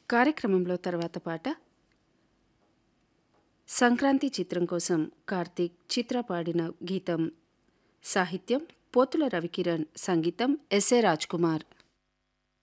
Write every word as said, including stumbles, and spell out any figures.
కార్యక్రమంలో తర్వాత పాట సంక్రాంతి చిత్రం కోసం కార్తీక్ చిత్ర పాడిన గీతం. సాహిత్యం పోతుల రవికిరణ్, సంగీతం ఎస్ఏ రాజ్కుమార్.